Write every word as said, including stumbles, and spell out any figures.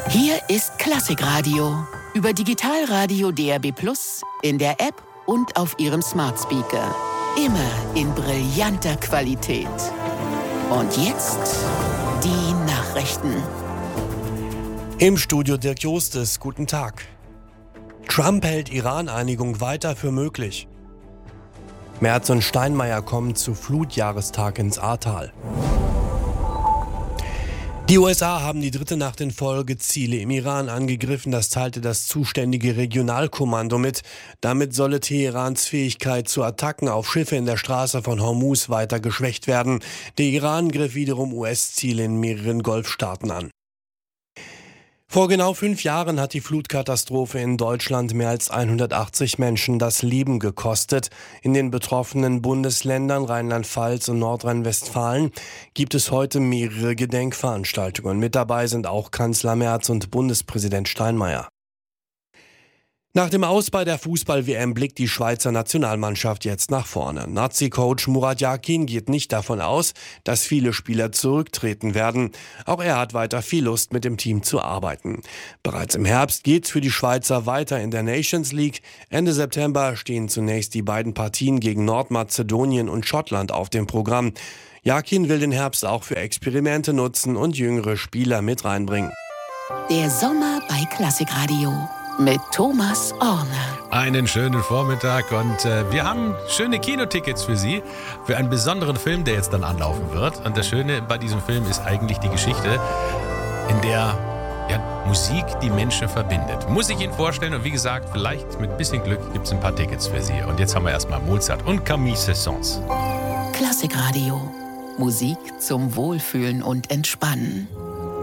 Hier ist Klassikradio. Über Digitalradio D R B Plus, in der App und auf Ihrem Smart Speaker. Immer in brillanter Qualität. Und jetzt die Nachrichten. Im Studio Dirk Jostes, guten Tag. Trump hält Iran-Einigung weiter für möglich. Merz und Steinmeier kommen zu Flutjahrestag ins Ahrtal. Die U S A haben die dritte Nacht in Folge Ziele im Iran angegriffen, das teilte das zuständige Regionalkommando mit. Damit solle Teherans Fähigkeit zu Attacken auf Schiffe in der Straße von Hormuz weiter geschwächt werden. Der Iran griff wiederum U S-Ziele in mehreren Golfstaaten an. Vor genau fünf Jahren hat die Flutkatastrophe in Deutschland mehr als hundertachtzig Menschen das Leben gekostet. In den betroffenen Bundesländern Rheinland-Pfalz und Nordrhein-Westfalen gibt es heute mehrere Gedenkveranstaltungen. Mit dabei sind auch Kanzler Merz und Bundespräsident Steinmeier. Nach dem Aus bei der Fußball-W M blickt die Schweizer Nationalmannschaft jetzt nach vorne. Nazi-Coach Murat Yakin geht nicht davon aus, dass viele Spieler zurücktreten werden. Auch er hat weiter viel Lust, mit dem Team zu arbeiten. Bereits im Herbst geht's für die Schweizer weiter in der Nations League. Ende September stehen zunächst die beiden Partien gegen Nordmazedonien und Schottland auf dem Programm. Yakin will den Herbst auch für Experimente nutzen und jüngere Spieler mit reinbringen. Der Sommer bei Klassikradio. Mit Thomas Orner. Einen schönen Vormittag und äh, wir haben schöne Kinotickets für Sie, für einen besonderen Film, der jetzt dann anlaufen wird. Und das Schöne bei diesem Film ist eigentlich die Geschichte, in der ja, Musik die Menschen verbindet. Muss ich Ihnen vorstellen und wie gesagt, vielleicht mit ein bisschen Glück gibt es ein paar Tickets für Sie. Und jetzt haben wir erstmal Mozart und Camille Saint-Saëns. Klassikradio. Musik zum Wohlfühlen und Entspannen.